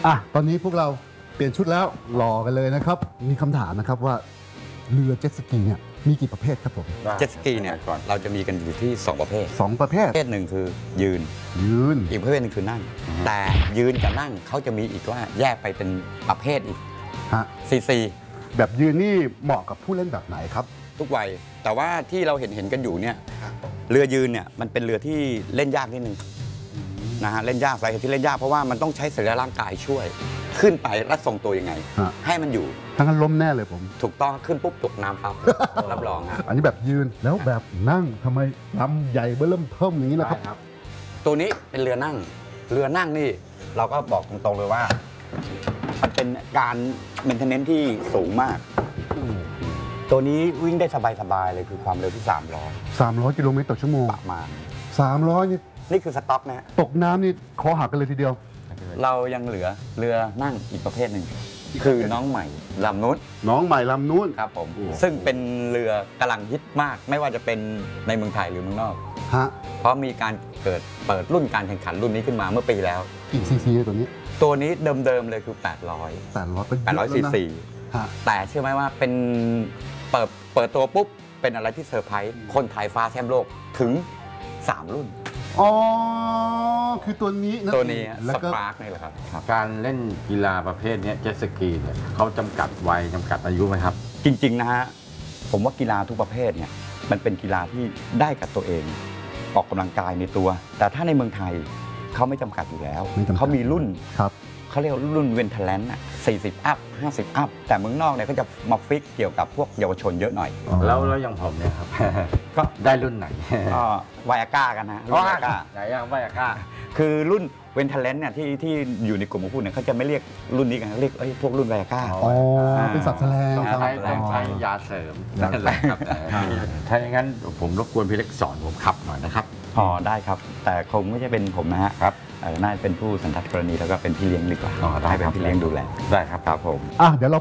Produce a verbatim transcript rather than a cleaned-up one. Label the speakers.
Speaker 1: อ่ะตอนนี้พวกเราเปลี่ยนชุดแล้วรอกันเลยนะครับมีคำถามนะครับว่าเรือเจ็ตสกีเนี่ยมีกี่ประเภทครับผม
Speaker 2: เจ็ตสกีเนี่ยเราจะมีกันอยู่ที่สองประเภท
Speaker 1: สองประเภท
Speaker 2: ประเภทหนึ่งคือยืน
Speaker 1: ยืน
Speaker 2: อีกประเภทหนึ่งคือนั่งแต่ยืนกับนั่งเขาจะมีอีกว่าแยกไปเป็นประเภทอีก
Speaker 1: ฮะ
Speaker 2: ซีซี
Speaker 1: แบบยืนนี่เหมาะกับผู้เล่นแบบไหนครับ
Speaker 2: ทุกวัยแต่ว่าที่เราเห็นเห็นกันอยู่เนี่ยเรือยืนเนี่ยมันเป็นเรือที่เล่นยากนิดนึงนะฮะเล่นยากสาเหตุที่เล่นยากเพราะว่ามันต้องใช้สรีระร่างกายช่วยขึ้นไปและทรงตัวยังไงให้มันอยู่
Speaker 1: ทั้งนั้นล้มแน่เลยผม
Speaker 2: ถูกต้องขึ้นปุ๊บตกน้ำปั๊บรับรองฮะ
Speaker 1: อันนี้แบบยืนแล้วแบบนั่งทำไมลำใหญ่เบ้อเริ่มเทิ่มอย่างนี้นะครับ
Speaker 2: ตัวนี้เป็นเรือนั่งเรือนั่งนี่เราก็บอกตรงๆเลยว่ามันเป็นการเมนเทนเนนซ์ที่สูงมากตัวนี้วิ่งได้สบายๆเลยคือความเร็วที่สามร้อย
Speaker 1: สามร้อยกิโลเมตรต่อชั่วโมง
Speaker 2: ประมาณ
Speaker 1: สามร้อยนี่
Speaker 2: นี่คือสต็อกนะ
Speaker 1: ตกน้ำนี่คอหักกันเลยทีเดียว
Speaker 2: เรายังเหลือเรือนั่งอีกประเภทหนึ่งคือน้องใหม่ลำนู้น
Speaker 1: น้องใหม่ลำนู้น
Speaker 2: ครับผมซึ่งเป็นเรือกำลังฮิตมากไม่ว่าจะเป็นในเมืองไทยหรือเมืองนอก
Speaker 1: ฮะ
Speaker 2: เพราะมีการเกิดเปิดรุ่นการแข่งขันรุ่นนี้ขึ้นมาเมื่อปีแล้ว
Speaker 1: กี่ซีซีตัวนี้
Speaker 2: ตัวนี้เดิมๆเลยคือแปดร้อย
Speaker 1: แปดร้อยเป็น
Speaker 2: แปดร้อยซีซีแต่เชื่อไหมว่าเป็นเปิดเปิดตัวปุ๊บเป็นอะไรที่เซอร์ไพรส์คนไทยฟ้าแชมป์โลกถึงสามรุ่น
Speaker 1: อ๋อคือตัวนี้
Speaker 2: ตัวนี้สปาร์คนี่แหละครับ
Speaker 3: การเล่นกีฬาประเภทนี้เจ็ตสกีเนี่ยเขาจำกัดวัยจำกัดอายุไหมครับ
Speaker 2: จริงๆนะฮะผมว่ากีฬาทุกประเภทเนี่ยมันเป็นกีฬาที่ได้กับตัวเองออกกำลังกายในตัวแต่ถ้าในเมืองไทยเขาไม่จำกัดอยู่แล้วเขามีรุ่น
Speaker 1: ครับ
Speaker 2: เขาเรียกรุ่นเวนเทเลนต์อ่ะสี่สิบอัพห้าสิบอัพแต่เมืองนอกเนี่ยเขาจะมาฟิกเกี่ยวกับพวกเยาวชนเยอะหน่อย
Speaker 3: แล้วแล้วอย่างผมเนี่ยครับก็ได้รุ่นไหน
Speaker 2: ก็ไวอาก้ากันนะรุ่นไวอาก้า
Speaker 3: ไหนอย่างไวอาก้า
Speaker 2: คือรุ่นเวนเทเลนต์เนี่ยที่ที่อยู่ในกลุ่มของคุณเนี่ยเขาจะไม่เรียกรุ่นนี้กันเขาเรียกพวกรุ่นไวอาก้า
Speaker 1: อ๋อเป็นสับแสลง
Speaker 3: ต้องใช้ต้องใช้ยาเสริมนั่นแหละครับถ้าอย่างนั้นผมรบกวนพี่เล็กสอนผมขับหน่อยนะครับ
Speaker 2: อ๋อได้ครับแต่คงไม่ใช่เป็นผมนะฮะครับน่าจะเป็นผู้สันทัดกรณีแล้วก็เป็นพี่เลี้ยงดีกว่า
Speaker 3: อ๋อได้
Speaker 2: เป็นพี่เลี้ยงดูแล
Speaker 3: ได้ครับ
Speaker 2: ครับผม
Speaker 1: อ่ะเดี๋ยวเรา